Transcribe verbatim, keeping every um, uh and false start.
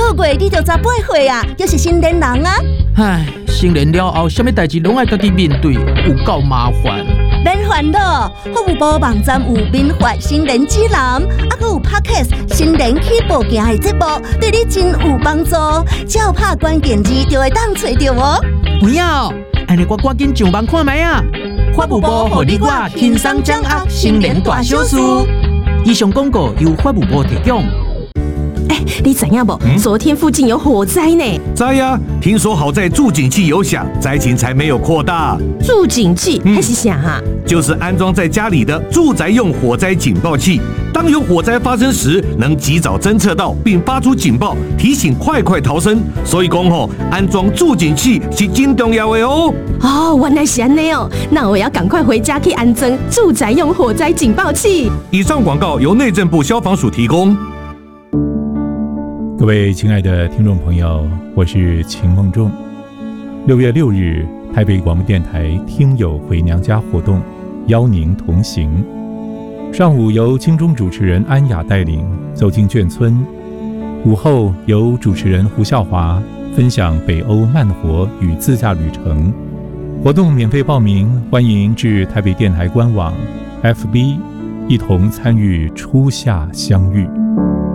个月你就十八岁啊，就是成年人啊。 唉，成年了后，什么代志拢爱家己面对，有够麻烦。 免烦恼，服务部网站有民法成年指南，还佫有 Podcast 成年起步行的节目，对你真有帮助。只要拍关键字就会当找到哦。 有影哦，安尼我赶紧上网看卖啊！法务部互你我轻松掌握成年大小事。以上广告由法务部提供。 哎，你知影不？嗯、昨天附近有火灾呢。 知呀，听说好在助警器有响，灾情才没有扩大。 助警器还是啥啊？ 就是安装在家里的住宅用火灾警报器，当有火灾发生时，能及早侦测到并发出警报，提醒快快逃生。所以讲吼，安装助警器是真重要的哦。 哦，原来是安尼哦，那我要赶快回家去安装住宅用火灾警报器。 以上广告由内政部消防署提供。 各位亲爱的听众朋友，我是秦梦仲。六月六日，台北广播电台听友回娘家活动，邀您同行。上午由金钟主持人安雅带领走进眷村，午后由主持人胡孝华分享北欧慢活与自驾旅程。活动免费报名，欢迎至台北电台官网 F B 一同参与初夏相遇。